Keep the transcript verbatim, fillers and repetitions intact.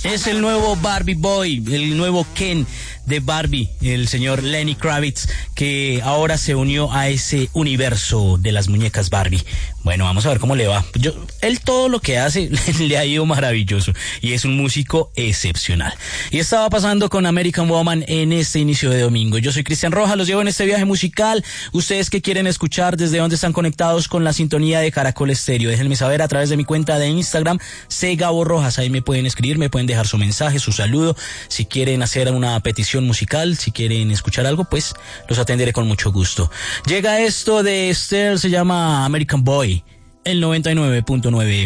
Es el nuevo Barbie Boy, el nuevo Ken de Barbie, el señor Lenny Kravitz, que ahora se unió a ese universo de las muñecas Barbie. Bueno, vamos a ver cómo le va. Yo, él todo lo que hace le ha ido maravilloso y es un músico excepcional. Y estaba pasando con American Woman en este inicio de domingo. Yo soy Cristian Rojas, los llevo en este viaje musical. Ustedes que quieren escuchar, desde dónde están conectados con la sintonía de Caracol Estéreo, déjenme saber a través de mi cuenta de Instagram, C Gabo Rojas. Ahí me pueden escribir, me pueden dejar su mensaje, su saludo. Si quieren hacer una petición musical, si quieren escuchar algo, pues los atenderé con mucho gusto. Llega esto de Esther, se llama American Boy, el noventa y nueve punto nueve.